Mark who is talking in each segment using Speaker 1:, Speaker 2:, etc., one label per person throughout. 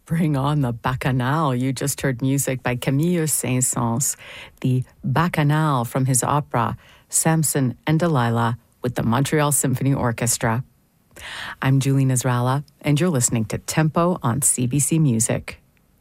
Speaker 1: Bring on the Bacchanal. You just heard music by Camille Saint-Saëns, the Bacchanal from his opera Samson and Delilah with the Montreal Symphony Orchestra. I'm Julie Nasrallah, and you're listening to Tempo on CBC Music.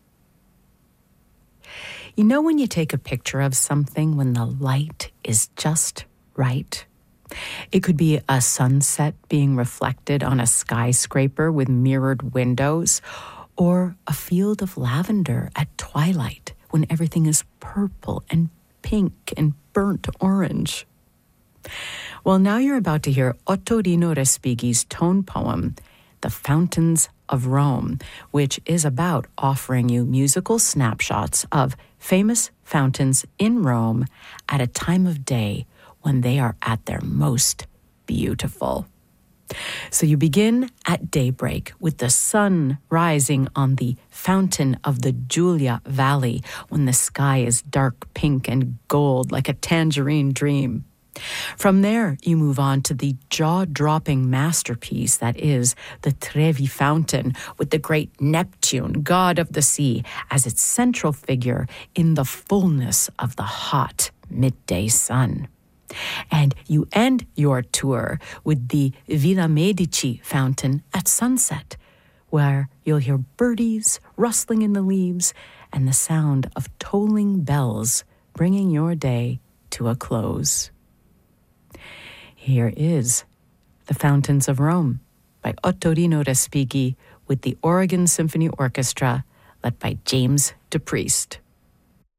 Speaker 1: You know when you take a picture of something when the light is just right? It could be a sunset being reflected on a skyscraper with mirrored windows, or a field of lavender at twilight when everything is purple and pink and burnt orange. Well, now you're about to hear Ottorino Respighi's tone poem, The Fountains of Rome, which is about offering you musical snapshots of famous fountains in Rome at a time of day when they are at their most beautiful. So you begin at daybreak with the sun rising on the fountain of the Giulia Valley when the sky is dark pink and gold like a tangerine dream. From there, you move on to the jaw-dropping masterpiece that is the Trevi Fountain with the great Neptune, god of the sea, as its central figure in the fullness of the hot midday sun. And you end your tour with the Villa Medici fountain at sunset, where you'll hear birdies rustling in the leaves and the sound of tolling bells bringing your day to a close. Here is The Fountains of Rome by Ottorino Respighi with the Oregon Symphony Orchestra, led by James DePriest.